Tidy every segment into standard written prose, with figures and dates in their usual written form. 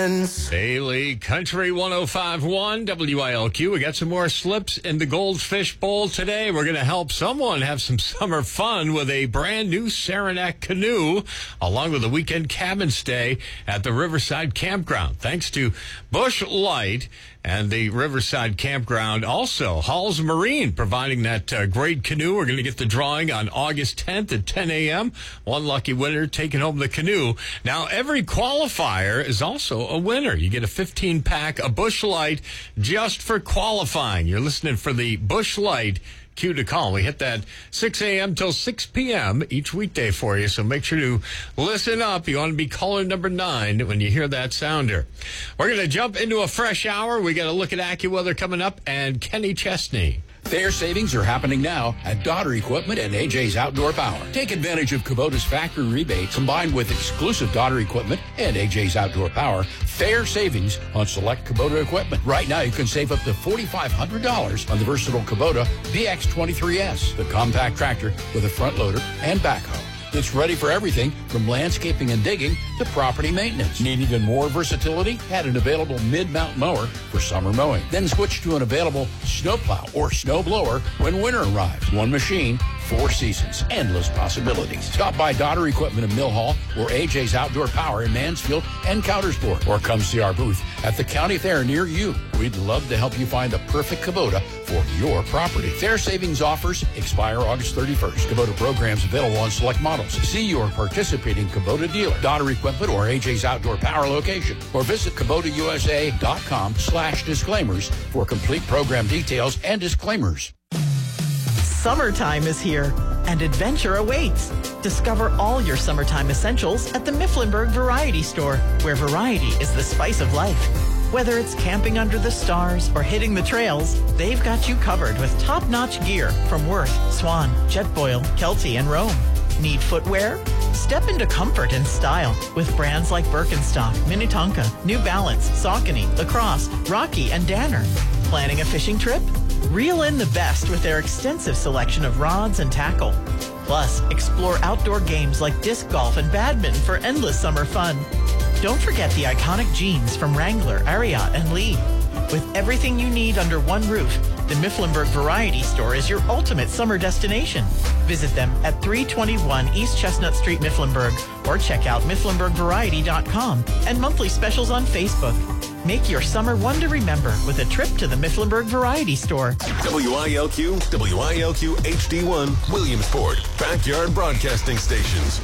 friends. Daily Country 105.1 WILQ. We got some more slips in the Goldfish Bowl today. We're going to help someone have some summer fun with a brand new Saranac canoe, along with a weekend cabin stay at the Riverside Campground. Thanks to Busch Light and the Riverside Campground. Also, Halls Marine providing that great canoe. We're going to get the drawing on August 10th at 10 a.m. One lucky winner taking home the canoe. Now, every qualifier is also a winner. You get a 15-pack of Busch Light just for qualifying. You're listening for the Busch Light cue to call. We hit that 6 a.m. till 6 p.m. each weekday for you, so make sure to listen up. You want to be caller number 9 when you hear that sounder. We're going to jump into a fresh hour. We got a look at AccuWeather coming up and Kenny Chesney. Fair savings are happening now at Dodder Equipment and AJ's Outdoor Power. Take advantage of Kubota's factory rebate combined with exclusive Dodder Equipment and AJ's Outdoor Power. Fair savings on select Kubota equipment. Right now, you can save up to $4,500 on the versatile Kubota VX23S, the compact tractor with a front loader and backhoe. It's ready for everything from landscaping and digging to property maintenance. Need even more versatility? Add an available mid-mount mower for summer mowing. Then switch to an available snowplow or snowblower when winter arrives. One machine, 4 seasons. Endless possibilities. Stop by Dodder Equipment in Mill Hall or AJ's Outdoor Power in Mansfield and Countersport. Or come see our booth at the county fair near you. We'd love to help you find the perfect Kubota for your property. Fair savings offers expire August 31st. Kubota programs available on select models. See your participating Kubota dealer, Dodder Equipment or AJ's Outdoor Power location. Or visit KubotaUSA.com/disclaimers for complete program details and disclaimers. Summertime is here, and adventure awaits. Discover all your summertime essentials at the Mifflinburg Variety Store, where variety is the spice of life. Whether it's camping under the stars or hitting the trails, they've got you covered with top-notch gear from Worth, Swan, Jetboil, Kelty, and Rome. Need footwear? Step into comfort and style with brands like Birkenstock, Minnetonka, New Balance, Saucony, Lacrosse, Rocky, and Danner. Planning a fishing trip? Reel in the best with their extensive selection of rods and tackle. Plus, explore outdoor games like disc golf and badminton for endless summer fun. Don't forget the iconic jeans from Wrangler, Ariat, and Lee. With everything you need under one roof, the Mifflinburg Variety Store is your ultimate summer destination. Visit them at 321 East Chestnut Street, Mifflinburg, or check out MifflinburgVariety.com and monthly specials on Facebook. Make your summer one to remember with a trip to the Mifflinburg Variety Store. WILQ, WILQ HD1, Williamsport, Backyard Broadcasting Stations.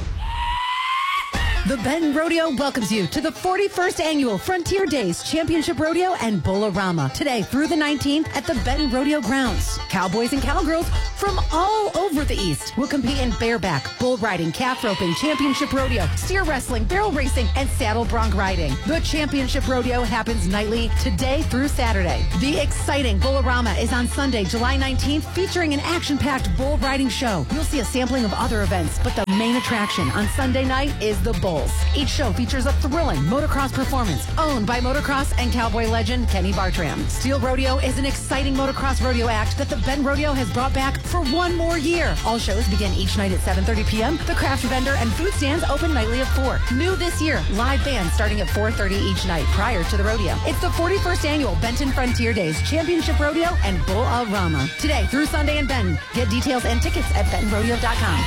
The Benton Rodeo welcomes you to the 41st Annual Frontier Days Championship Rodeo and Bull-A-Rama today through the 19th at the Benton Rodeo Grounds. Cowboys and cowgirls from all over the East will compete in bareback, bull riding, calf roping, championship rodeo, steer wrestling, barrel racing, and saddle bronc riding. The Championship Rodeo happens nightly today through Saturday. The exciting Bull-A-Rama is on Sunday, July 19th, featuring an action-packed bull riding show. You'll see a sampling of other events, but the main attraction on Sunday night is the bull. Each show features a thrilling motocross performance owned by motocross and cowboy legend Kenny Bartram. Steel Rodeo is an exciting motocross rodeo act that the Benton Rodeo has brought back for one more year. All shows begin each night at 7:30 p.m. The craft vendor and food stands open nightly at 4. New this year, live bands starting at 4:30 each night prior to the rodeo. It's the 41st Annual Benton Frontier Days Championship Rodeo and Bull-A-Rama. Today through Sunday in Benton. Get details and tickets at bentonrodeo.com.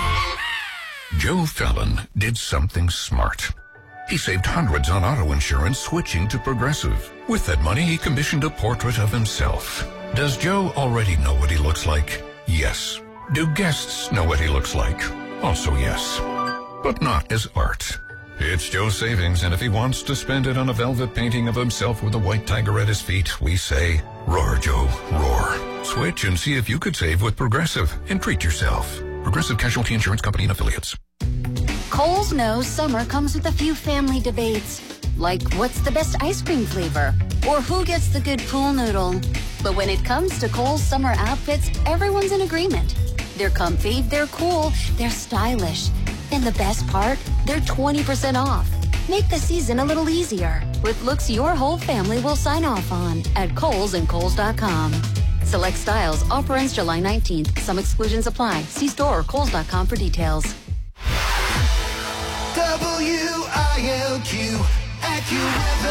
Joe Fallon did something smart. He saved hundreds on auto insurance switching to Progressive. With that money, he commissioned a portrait of himself. Does Joe already know what he looks like? Yes. Do guests know what he looks like? Also yes. But not as art. It's Joe's savings, and if he wants to spend it on a velvet painting of himself with a white tiger at his feet, we say, roar, Joe, roar. Switch and see if you could save with Progressive and treat yourself. Progressive Casualty Insurance Company and Affiliates. Kohl's knows summer comes with a few family debates, like what's the best ice cream flavor, or who gets the good pool noodle. But when it comes to Kohl's summer outfits, everyone's in agreement. They're comfy, they're cool, they're stylish. And the best part, they're 20% off. Make the season a little easier with looks your whole family will sign off on at Kohl's and Kohls.com. Select styles. Offer ends July 19th. Some exclusions apply. See store or Kohls.com for details. WILQ, AccuWeather.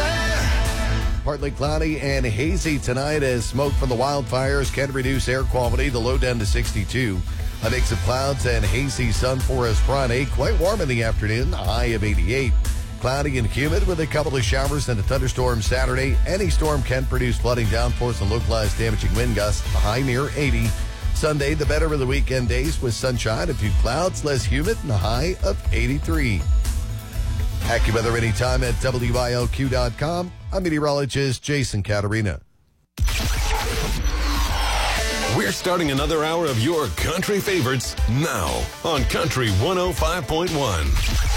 partly cloudy and hazy tonight as smoke from the wildfires can reduce air quality. The low down to 62. A mix of clouds and hazy sun for us Friday. Quite warm in the afternoon, a high of 88. Cloudy and humid with a couple of showers and a thunderstorm Saturday. Any storm can produce flooding, downforce, and localized damaging wind gusts, a high near 80. Sunday, the better of the weekend days with sunshine, a few clouds, less humid, and a high of 83. AccuWeather anytime at WILQ.com. I'm meteorologist Jason Caterina. We're starting another hour of your country favorites now on Country 105.1.